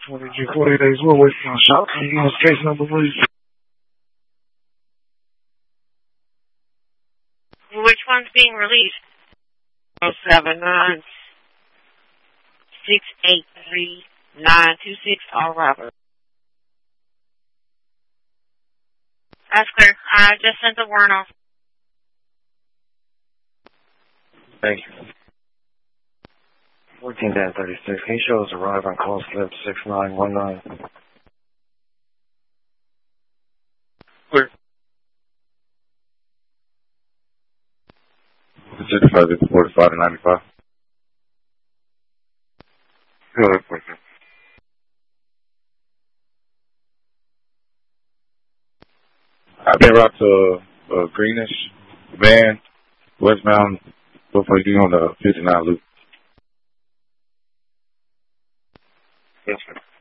40 days. We're waiting on shop. Can you give us case number, please? Which one's being released? 079 683 926. All Robert. That's clear. I just sent the warrant off. Thank you. 14-36. Can you show us arrive on call slip 6919? Clear. 65 to 45 to 95. Good. I've been out to Greenish van, westbound, before you on the 59 loop. Yes, sir.